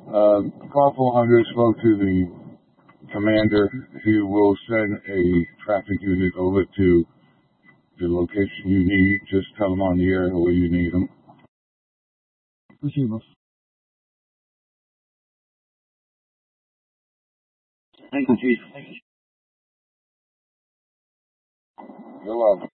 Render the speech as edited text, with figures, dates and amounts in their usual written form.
Call 400 spoke to the commander. He will send a traffic unit over to the location you need. Just tell them on the area where you need them. Appreciate it, boss. Thank you, Chief. You're welcome.